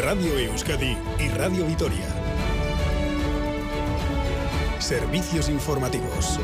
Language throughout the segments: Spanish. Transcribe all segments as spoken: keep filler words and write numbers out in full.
Radio Euskadi y Radio Vitoria. Servicios informativos.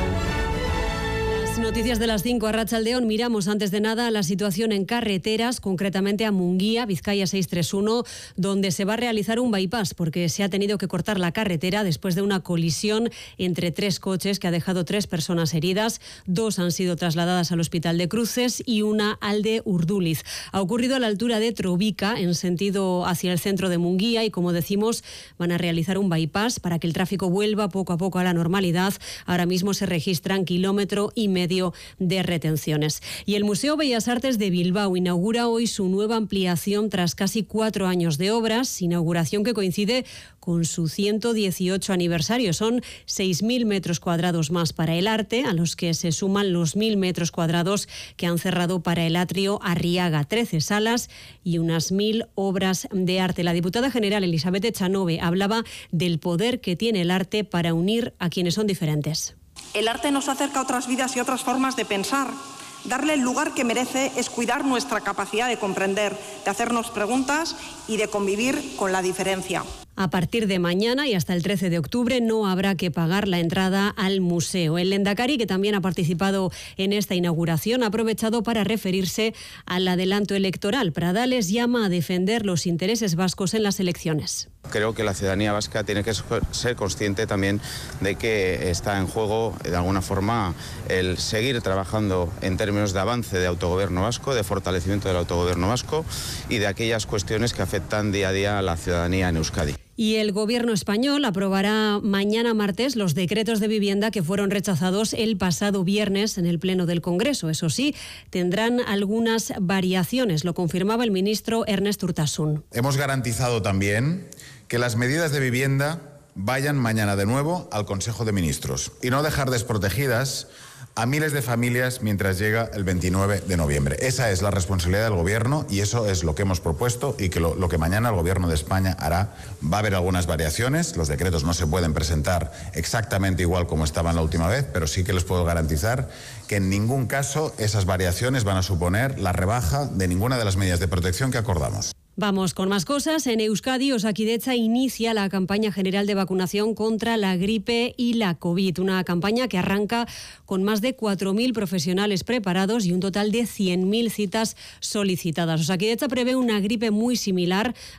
Noticias de las cinco a Arratsaldeon. Miramos antes de nada la situación en carreteras, concretamente a Munguía, Vizcaya seiscientos treinta y uno, donde se va a realizar un bypass porque se ha tenido que cortar la carretera después de una colisión entre tres coches que ha dejado tres personas heridas. Dos han sido trasladadas al Hospital de Cruces y una al de Urduliz. Ha ocurrido a la altura de Trovica, en sentido hacia el centro de Munguía, y como decimos, van a realizar un bypass para que el tráfico vuelva poco a poco a la normalidad. Ahora mismo se registran kilómetro y medio de retenciones. Y el Museo Bellas Artes de Bilbao inaugura hoy su nueva ampliación tras casi cuatro años de obras, inauguración que coincide con su ciento dieciocho aniversario. Son seis mil metros cuadrados más para el arte, a los que se suman los mil metros cuadrados que han cerrado para el atrio Arriaga, trece salas y unas mil obras de arte. La diputada general Elizabeth Echanove hablaba del poder que tiene el arte para unir a quienes son diferentes. El arte nos acerca a otras vidas y otras formas de pensar. Darle el lugar que merece es cuidar nuestra capacidad de comprender, de hacernos preguntas y de convivir con la diferencia. A partir de mañana y hasta el trece de octubre no habrá que pagar la entrada al museo. El Lehendakari, que también ha participado en esta inauguración, ha aprovechado para referirse al adelanto electoral. Pradales llama a defender los intereses vascos en las elecciones. Creo que la ciudadanía vasca tiene que ser consciente también de que está en juego, de alguna forma, el seguir trabajando en términos de avance de autogobierno vasco, de fortalecimiento del autogobierno vasco y de aquellas cuestiones que afectan día a día a la ciudadanía en Euskadi. Y el Gobierno español aprobará mañana martes los decretos de vivienda que fueron rechazados el pasado viernes en el Pleno del Congreso. Eso sí, tendrán algunas variaciones, lo confirmaba el ministro Ernest Urtasun. Hemos garantizado también que las medidas de vivienda vayan mañana de nuevo al Consejo de Ministros y no dejar desprotegidas a miles de familias mientras llega el veintinueve de noviembre. Esa es la responsabilidad del Gobierno y eso es lo que hemos propuesto y que lo, lo que mañana el Gobierno de España hará. Va a haber algunas variaciones, los decretos no se pueden presentar exactamente igual como estaban la última vez, pero sí que les puedo garantizar que en ningún caso esas variaciones van a suponer la rebaja de ninguna de las medidas de protección que acordamos. Vamos con más cosas. En Euskadi, Osakidetza inicia la campaña general de vacunación contra la gripe y la COVID. Una campaña que arranca con más de cuatro mil profesionales preparados y un total de cien mil citas solicitadas. Osakidetza prevé una gripe muy similar